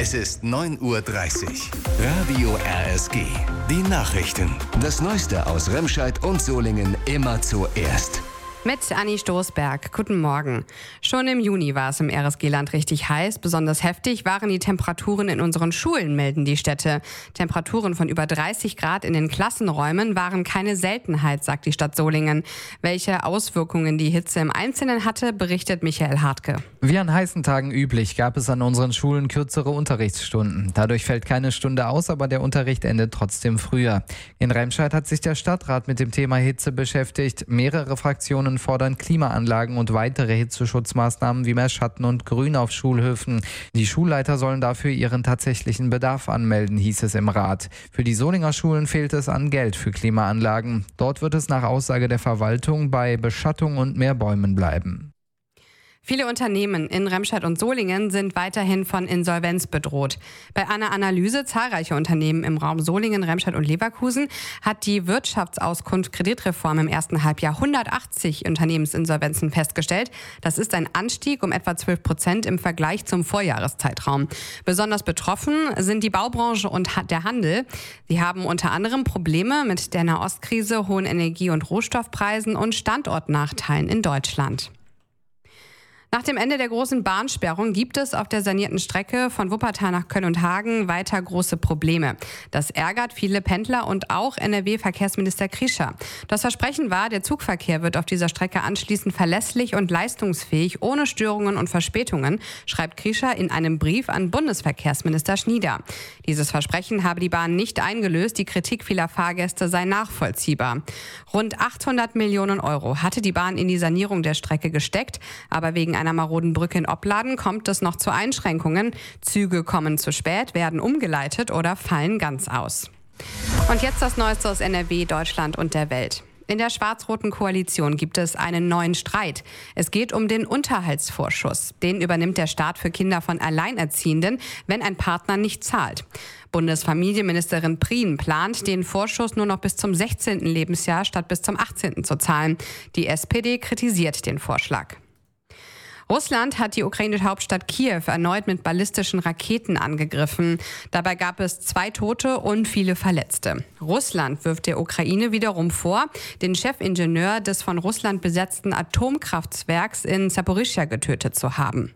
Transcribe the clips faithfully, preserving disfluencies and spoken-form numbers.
Es ist neun Uhr dreißig. Radio R S G. Die Nachrichten. Das Neueste aus Remscheid und Solingen immer zuerst. Mit Anni Stoßberg. Guten Morgen. Schon im Juni war es im R S G-Land richtig heiß. Besonders heftig waren die Temperaturen in unseren Schulen, melden die Städte. Temperaturen von über dreißig Grad in den Klassenräumen waren keine Seltenheit, sagt die Stadt Solingen. Welche Auswirkungen die Hitze im Einzelnen hatte, berichtet Michael Hartke. Wie an heißen Tagen üblich gab es an unseren Schulen kürzere Unterrichtsstunden. Dadurch fällt keine Stunde aus, aber der Unterricht endet trotzdem früher. In Remscheid hat sich der Stadtrat mit dem Thema Hitze beschäftigt. Mehrere Fraktionen fordern Klimaanlagen und weitere Hitzeschutzmaßnahmen wie mehr Schatten und Grün auf Schulhöfen. Die Schulleiter sollen dafür ihren tatsächlichen Bedarf anmelden, hieß es im Rat. Für die Solinger Schulen fehlt es an Geld für Klimaanlagen. Dort wird es nach Aussage der Verwaltung bei Beschattung und mehr Bäumen bleiben. Viele Unternehmen in Remscheid und Solingen sind weiterhin von Insolvenz bedroht. Bei einer Analyse zahlreicher Unternehmen im Raum Solingen, Remscheid und Leverkusen hat die Wirtschaftsauskunft Kreditreform im ersten Halbjahr hundertachtzig Unternehmensinsolvenzen festgestellt. Das ist ein Anstieg um etwa zwölf Prozent im Vergleich zum Vorjahreszeitraum. Besonders betroffen sind die Baubranche und der Handel. Sie haben unter anderem Probleme mit der Nahostkrise, hohen Energie- und Rohstoffpreisen und Standortnachteilen in Deutschland. Nach dem Ende der großen Bahnsperrung gibt es auf der sanierten Strecke von Wuppertal nach Köln und Hagen weiter große Probleme. Das ärgert viele Pendler und auch N R W-Verkehrsminister Krischer. Das Versprechen war, der Zugverkehr wird auf dieser Strecke anschließend verlässlich und leistungsfähig, ohne Störungen und Verspätungen, schreibt Krischer in einem Brief an Bundesverkehrsminister Schnieder. Dieses Versprechen habe die Bahn nicht eingelöst, die Kritik vieler Fahrgäste sei nachvollziehbar. Rund achthundert Millionen Euro hatte die Bahn in die Sanierung der Strecke gesteckt, aber wegen einer maroden Brücke in Opladen kommt es noch zu Einschränkungen. Züge kommen zu spät, werden umgeleitet oder fallen ganz aus. Und jetzt das Neueste aus N R W, Deutschland und der Welt. In der schwarz-roten Koalition gibt es einen neuen Streit. Es geht um den Unterhaltsvorschuss. Den übernimmt der Staat für Kinder von Alleinerziehenden, wenn ein Partner nicht zahlt. Bundesfamilienministerin Prien plant, den Vorschuss nur noch bis zum sechzehnten Lebensjahr statt bis zum achtzehnten zu zahlen. Die S P D kritisiert den Vorschlag. Russland hat die ukrainische Hauptstadt Kiew erneut mit ballistischen Raketen angegriffen. Dabei gab es zwei Tote und viele Verletzte. Russland wirft der Ukraine wiederum vor, den Chefingenieur des von Russland besetzten Atomkraftwerks in Saporischschja getötet zu haben.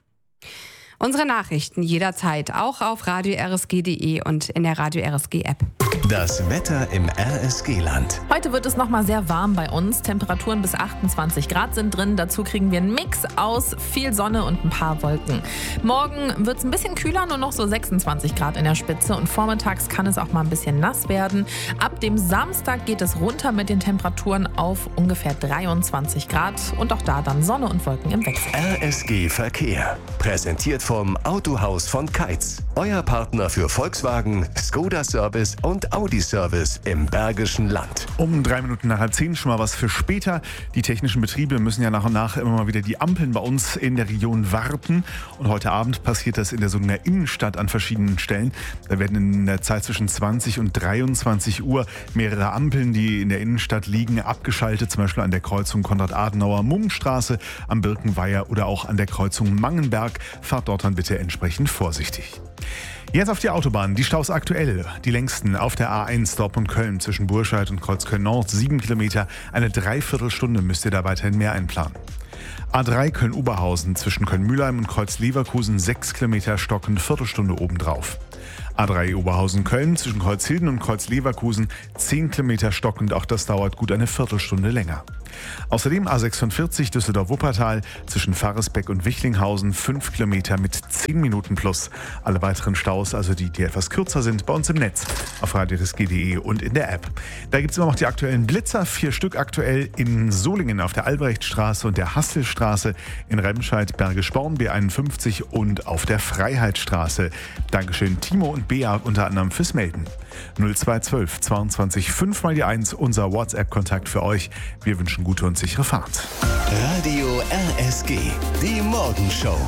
Unsere Nachrichten jederzeit auch auf radio r s g punkt d e und in der Radio R S G App. Das Wetter im R S G-Land. Heute wird es noch mal sehr warm bei uns. Temperaturen bis achtundzwanzig Grad sind drin. Dazu kriegen wir einen Mix aus viel Sonne und ein paar Wolken. Morgen wird es ein bisschen kühler, nur noch so sechsundzwanzig Grad in der Spitze. Und vormittags kann es auch mal ein bisschen nass werden. Ab dem Samstag geht es runter mit den Temperaturen auf ungefähr dreiundzwanzig Grad. Und auch da dann Sonne und Wolken im Wechsel. R S G Verkehr. Präsentiert vom Autohaus von Keitz. Euer Partner für Volkswagen, Skoda Service und Audi Service im Bergischen Land. Um drei Minuten nach halb zehn schon mal was für später. Die technischen Betriebe müssen ja nach und nach immer mal wieder die Ampeln bei uns in der Region warten. Und heute Abend passiert das in der Solinger Innenstadt an verschiedenen Stellen. Da werden in der Zeit zwischen zwanzig und dreiundzwanzig Uhr mehrere Ampeln, die in der Innenstadt liegen, abgeschaltet. Zum Beispiel an der Kreuzung Konrad-Adenauer-Mummenstraße, am Birkenweiher oder auch an der Kreuzung Mangenberg. Fahrt dort dann bitte entsprechend vorsichtig. Jetzt auf die Autobahn. Die Staus aktuell. Die längsten auf der A eins Dortmund-Köln zwischen Burscheid und Kreuzköln-Nord. Sieben Kilometer. Eine Dreiviertelstunde müsst ihr da weiterhin mehr einplanen. A drei Köln-Oberhausen zwischen Köln-Mühlheim und Kreuz-Leverkusen. Sechs Kilometer stocken, Viertelstunde obendrauf. A drei Oberhausen-Köln zwischen Kreuzhilden und Kreuz-Leverkusen. Zehn Kilometer stockend. Auch das dauert gut eine Viertelstunde länger. Außerdem A sechsundvierzig Düsseldorf-Wuppertal zwischen Faresbeck und Wichlinghausen. Fünf Kilometer mit zehn Minuten plus. Alle weiteren Staus, also die, die etwas kürzer sind, bei uns im Netz auf radio r s g punkt d e und in der App. Da gibt es immer noch die aktuellen Blitzer. Vier Stück aktuell in Solingen auf der Albrechtstraße und der Hasselstraße, in Remscheid, Bergisch Born, B einundfünfzig und auf der Freiheitsstraße. Dankeschön Timo und Bea unter anderem fürs Melden. null zwei zwölf zweiundzwanzig fünf mal die eins, unser WhatsApp-Kontakt für euch. Wir wünschen gute und sichere Fahrt. Radio R S G, die Morgenshow.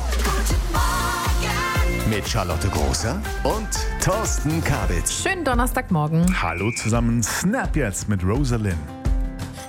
Mit Charlotte Großer und Thorsten Kabitz. Schönen Donnerstagmorgen. Hallo zusammen, Snap jetzt mit Rosalind.